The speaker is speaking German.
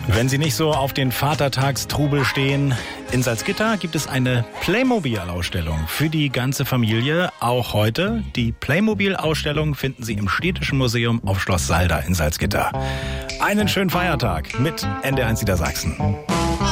Wenn Sie nicht so auf den Vatertagstrubel stehen, in Salzgitter gibt es eine Playmobil-Ausstellung für die ganze Familie. Auch heute. Die Playmobil-Ausstellung finden Sie im Städtischen Museum auf Schloss Salda in Salzgitter. Einen schönen Feiertag mit NDR1 Niedersachsen.